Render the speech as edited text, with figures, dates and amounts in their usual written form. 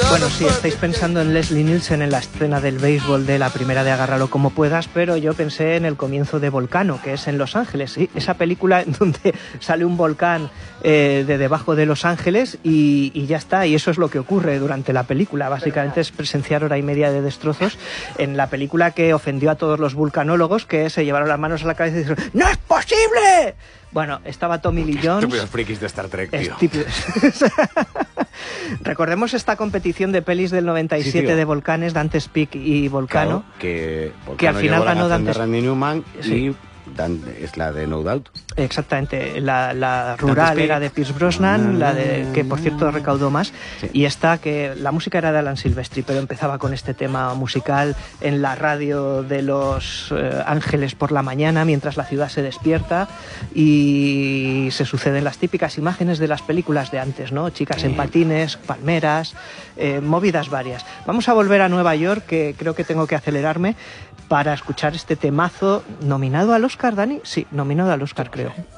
Bueno, sí, estáis pensando en Leslie Nielsen en la escena del béisbol de la primera de Agárralo como puedas, pero yo pensé en el comienzo de Volcano, que es en Los Ángeles, ¿sí? Esa película en donde sale un volcán de debajo de Los Ángeles y ya está, y eso es lo que ocurre durante la película. Básicamente es presenciar hora y media de destrozos en la película que ofendió a todos los vulcanólogos, que se llevaron las manos a la cabeza y dijeron ¡no es posible! Bueno, estaba Tommy Lee Jones. Estúpidos frikis de Star Trek, tío. Recordemos esta competición de pelis del 97 de volcanes, Dante's Peak y Volcano, claro, que al final ganó Dante's Peak. Randy Newman sí. Y es la de No Doubt. Exactamente, la rural era de Pierce Brosnan, la de que por cierto recaudó más, sí. Y esta que la música era de Alan Silvestri, pero empezaba con este tema musical en la radio de Los Ángeles por la mañana mientras la ciudad se despierta y se suceden las típicas imágenes de las películas de antes, ¿no? Chicas en patines, palmeras, movidas varias. Vamos a volver a Nueva York, que creo que tengo que acelerarme para escuchar este temazo nominado al Oscar, Dani. Sí, nominado al Oscar, creo.